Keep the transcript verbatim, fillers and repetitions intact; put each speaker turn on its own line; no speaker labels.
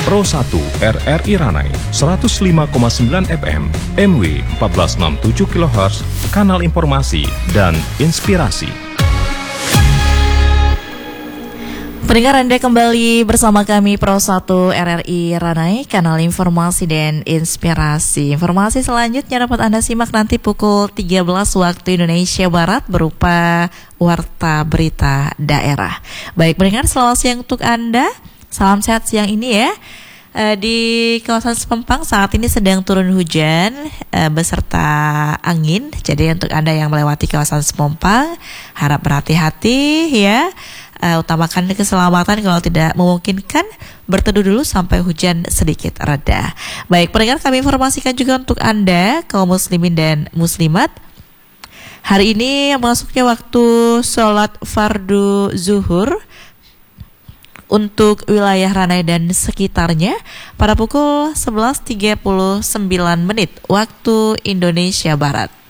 Pro satu R R I Ranai seratus lima koma sembilan F M, M W empat belas enam puluh tujuh kilohertz, kanal informasi dan inspirasi.
Pendengar, Anda kembali bersama kami Pro satu R R I Ranai, kanal informasi dan inspirasi. Informasi selanjutnya dapat Anda simak nanti pukul tiga belas waktu Indonesia Barat berupa Warta Berita Daerah. Baik pendengar, selamat siang untuk Anda. Salam sehat siang ini ya. E, di kawasan Sepempang saat ini sedang turun hujan e, beserta angin. Jadi untuk Anda yang melewati kawasan Sepempang, harap berhati-hati ya. E, utamakan keselamatan, kalau tidak memungkinkan berteduh dulu sampai hujan sedikit reda. Baik pendengar, kami informasikan juga untuk Anda kaum muslimin dan muslimat. Hari ini masuknya waktu sholat fardu zuhur untuk wilayah Ranai dan sekitarnya pada pukul sebelas tiga puluh sembilan menit waktu Indonesia Barat.